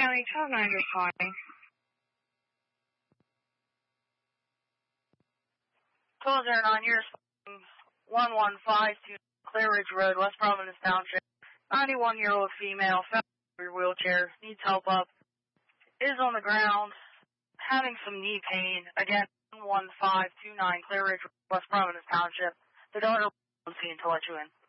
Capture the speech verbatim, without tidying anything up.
County, twelve nine is calling. twelve zero nine, you're one one five two Clear Ridge Road, West Providence Township. ninety-one-year-old female, fell out of your wheelchair, needs help up, is on the ground, having some knee pain. Again, one one five two nine Clear Ridge, West Providence Township. The daughter will see and to let you in.